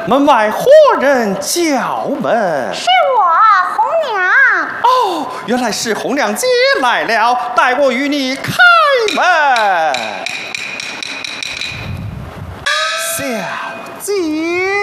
门外何人叫门？ 是我，红娘。 哦，原来是红娘姐来了，待我与你开门。小姐。